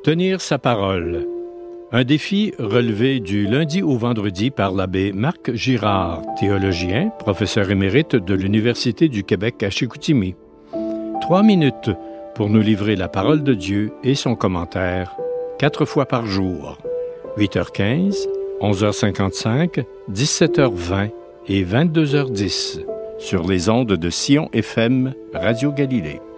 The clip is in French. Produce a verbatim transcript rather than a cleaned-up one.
Tenir sa parole. Un défi relevé du lundi au vendredi par l'abbé Marc Girard, théologien, professeur émérite de l'Université du Québec à Chicoutimi. Trois minutes pour nous livrer la parole de Dieu et son commentaire, quatre fois par jour. huit heures quinze, onze heures cinquante-cinq, dix-sept heures vingt et vingt-deux heures dix sur les ondes de Sion F M Radio Galilée.